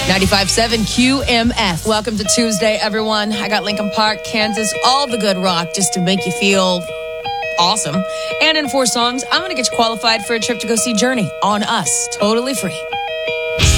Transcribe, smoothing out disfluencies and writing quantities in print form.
95.7 QMF. Welcome to Tuesday, everyone. I got Lincoln Park, Kansas, all the good rock just to make you feel awesome. And in 4 songs, I'm going to get you qualified for a trip to go see Journey on us, totally free.